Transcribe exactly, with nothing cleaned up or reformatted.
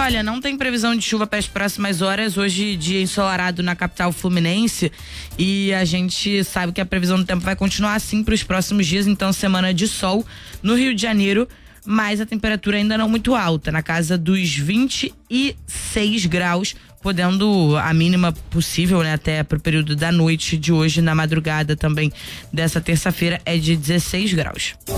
olha, não tem previsão de chuva para as próximas horas. Hoje, dia ensolarado na capital fluminense. E a gente sabe que a previsão do tempo vai continuar assim para os próximos dias. Então, semana de sol no Rio de Janeiro, mas a temperatura ainda não muito alta, na casa dos vinte e seis graus, podendo a mínima possível, né, até pro período da noite de hoje, na madrugada também dessa terça-feira, é de dezesseis graus.